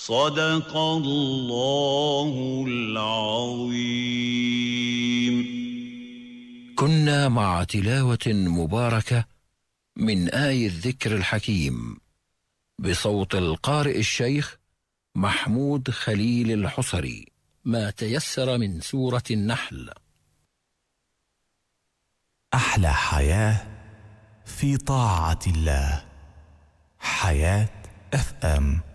صدق الله العظيم. كنا مع تلاوة مباركة من آي الذكر الحكيم بصوت القارئ الشيخ محمود خليل الحصري، ما تيسر من سورة النحل. أحلى حياة في طاعة الله. حياة FM.